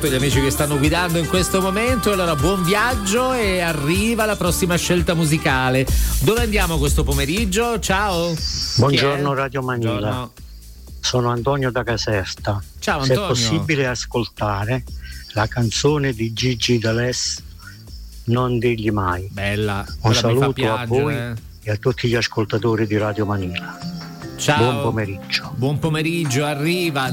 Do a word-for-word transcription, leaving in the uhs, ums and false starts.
soprattutto gli amici che stanno guidando in questo momento. Allora buon viaggio e arriva la prossima scelta musicale. Dove andiamo questo pomeriggio? Ciao. Buongiorno Radio Manila. Buongiorno. Sono Antonio da Caserta. Ciao Se Antonio. è possibile ascoltare la canzone di Gigi D'Alessio, Non digli mai. Bella. Un Quella mi fa saluto a voi piangere. e a tutti gli ascoltatori di Radio Manila. Ciao. Buon pomeriggio. Buon pomeriggio, arriva